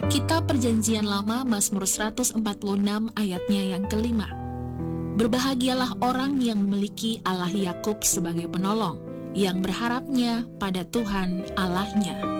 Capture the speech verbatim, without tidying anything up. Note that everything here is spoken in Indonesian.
Kitab Perjanjian Lama Mazmur seratus empat puluh enam ayatnya yang kelima. Berbahagialah orang yang memiliki Allah Yakub sebagai penolong, yang berharapnya pada Tuhan Allahnya.